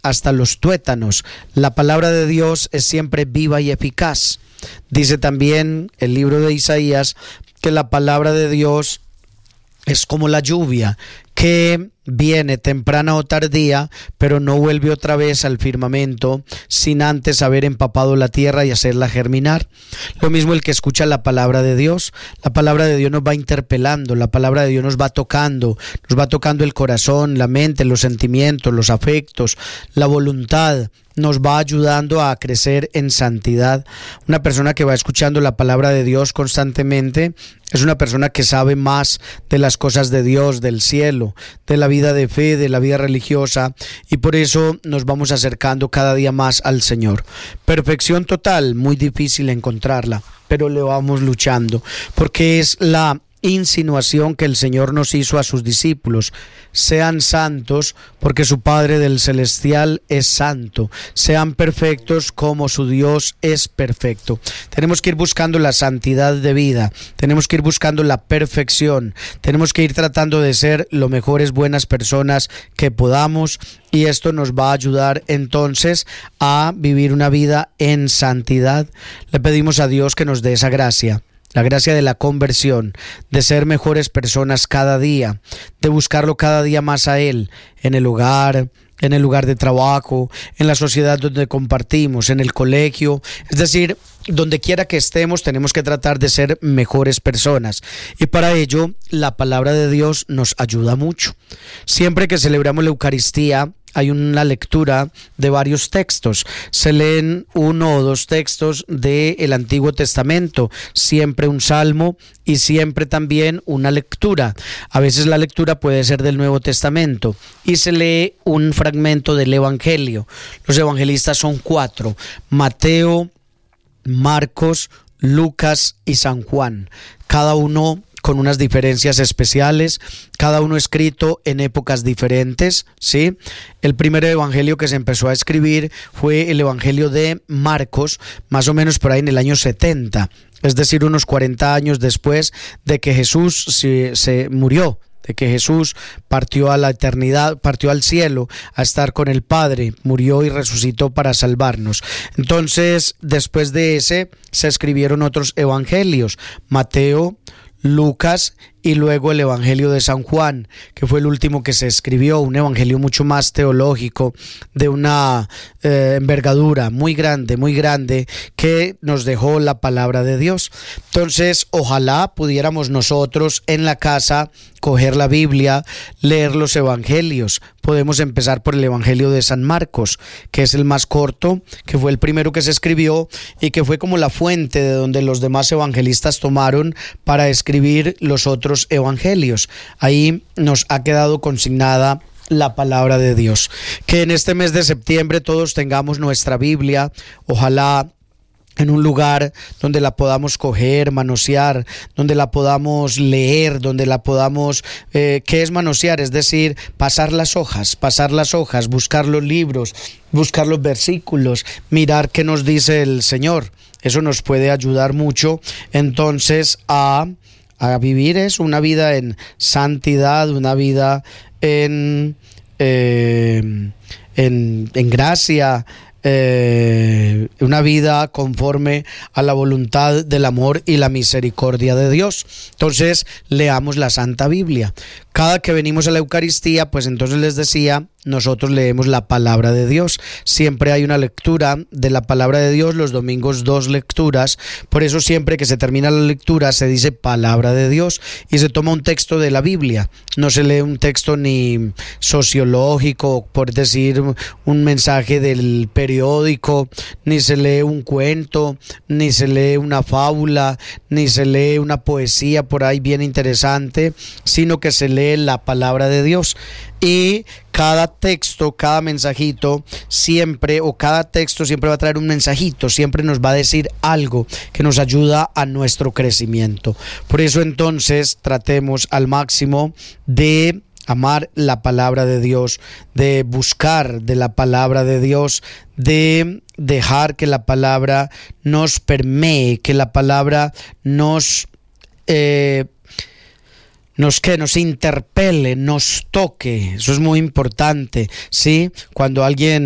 hasta los tuétanos. La palabra de Dios es siempre viva y eficaz. Dice también el libro de Isaías que la palabra de Dios es como la lluvia, que viene temprana o tardía, pero no vuelve otra vez al firmamento sin antes haber empapado la tierra y hacerla germinar. Lo mismo el que escucha la palabra de Dios. La palabra de Dios nos va interpelando, la palabra de Dios nos va tocando el corazón, la mente, los sentimientos, los afectos, la voluntad. Nos va ayudando a crecer en santidad. Una persona que va escuchando la palabra de Dios constantemente es una persona que sabe más de las cosas de Dios, del cielo, de la vida de fe, de la vida religiosa, y por eso nos vamos acercando cada día más al Señor. Perfección total, muy difícil encontrarla, pero le vamos luchando, porque es la insinuación que el Señor nos hizo a sus discípulos: sean santos porque su Padre del Celestial es santo, sean perfectos como su Dios es perfecto. Tenemos que ir buscando la santidad de vida, tenemos que ir buscando la perfección, tenemos que ir tratando de ser lo mejores buenas personas que podamos, y esto nos va a ayudar entonces a vivir una vida en santidad. Le pedimos a Dios que nos dé esa gracia. La gracia de la conversión, de ser mejores personas cada día, de buscarlo cada día más a Él, en el hogar, en el lugar de trabajo, en la sociedad donde compartimos, en el colegio, es decir, donde quiera que estemos tenemos que tratar de ser mejores personas, y para ello la palabra de Dios nos ayuda mucho. Siempre que celebramos la Eucaristía hay una lectura de varios textos, se leen 1 o 2 textos del Antiguo Testamento, siempre un salmo y siempre también una lectura. A veces la lectura puede ser del Nuevo Testamento y se lee un fragmento del Evangelio. Los evangelistas son 4: Mateo, Marcos, Lucas y San Juan, cada uno con unas diferencias especiales, cada uno escrito en épocas diferentes, ¿sí? El primer evangelio que se empezó a escribir fue el evangelio de Marcos, más o menos por ahí en el año 70, es decir, unos 40 años después de que Jesús se murió, de que Jesús partió a la eternidad, partió al cielo a estar con el Padre, murió y resucitó para salvarnos. Entonces, después de ese, se escribieron otros evangelios: Mateo, Lucas y luego el Evangelio de San Juan, que fue el último que se escribió, un evangelio mucho más teológico, de una envergadura muy grande, que nos dejó la palabra de Dios. Entonces, ojalá pudiéramos nosotros en la casa coger la Biblia, leer los evangelios. Podemos empezar por el Evangelio de San Marcos, que es el más corto, que fue el primero que se escribió y que fue como la fuente de donde los demás evangelistas tomaron para escribir los otros evangelios. Ahí nos ha quedado consignada la palabra de Dios. Que en este mes de septiembre todos tengamos nuestra Biblia, ojalá en un lugar donde la podamos coger, manosear, donde la podamos leer, donde la podamos, ¿qué es manosear? Es decir, pasar las hojas, buscar los libros, buscar los versículos, mirar qué nos dice el Señor. Eso nos puede ayudar mucho entonces a vivir una vida en santidad, una vida en gracia, una vida conforme a la voluntad del amor y la misericordia de Dios. Entonces, leamos la Santa Biblia. Cada que venimos a la Eucaristía, pues entonces les decía, nosotros leemos la palabra de Dios. Siempre hay una lectura de la palabra de Dios, los domingos 2 lecturas. Por eso siempre que se termina la lectura se dice palabra de Dios y se toma un texto de la Biblia. No se lee un texto ni sociológico, por decir un mensaje del periódico, ni se lee un cuento, ni se lee una fábula, ni se lee una poesía por ahí bien interesante, sino que se lee la palabra de Dios. Y cada texto, cada mensajito siempre, o cada texto siempre va a traer un mensajito, siempre nos va a decir algo que nos ayuda a nuestro crecimiento. Por eso entonces tratemos al máximo de amar la palabra de Dios, de buscar de la palabra de Dios, de dejar que la palabra nos permee, que la palabra nos interpele, nos toque. Eso es muy importante, ¿sí? Cuando alguien